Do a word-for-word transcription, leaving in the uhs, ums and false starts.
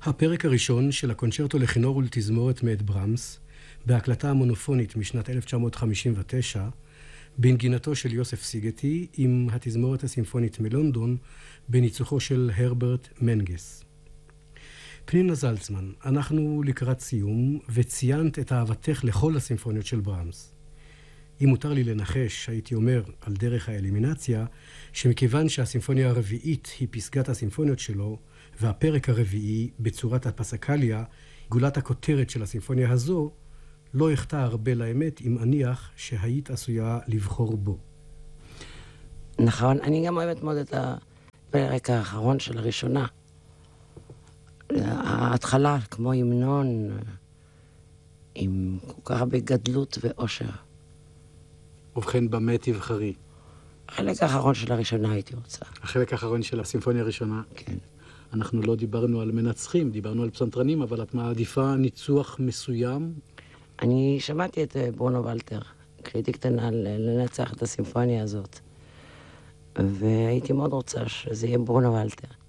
הפרק הראשון של הקונצ'רטו לכינור ולתזמורת מאת ברמס, בהקלטה המונופונית משנת אלף תשע מאות חמישים ותשע, בנגינתו של יוסף סיגטי עם התזמורת הסימפונית מלונדון, בניצוחו של הרברט מנגס. פנינה זלצמן, אנחנו לקראת סיום, וציינת את אהבתך לכל הסימפוניות של ברמס. אם מותר לי לנחש, הייתי אומר, על דרך האלימינציה, שמכיוון שהסימפוניה הרביעית היא פסגת הסימפוניות שלו, והפרק הרביעי בצורת הפסקליה, גולת הכותרת של הסימפוניה הזו, לא יחטא הרבה לאמת אם אניח שהיית עשויה לבחור בו. נכון, אני גם אוהבת מאוד את הפרק האחרון של הראשונה. ההתחלה, כמו המנון, עם כל כך הרבה גדלות ואושר. ובכן, במה תבחרי? החלק האחרון של הראשונה הייתי רוצה. החלק האחרון של הסימפוניה הראשונה? כן. אנחנו לא דיברנו על מנצחים, דיברנו על פסנתרנים, אבל את מעדיפה ניצוח מסוים? אני שמעתי את ברונו ולטר, כשהייתי קטנה, לנצח את הסימפוניה הזאת. והייתי מאוד רוצה שזה יהיה ברונו ולטר.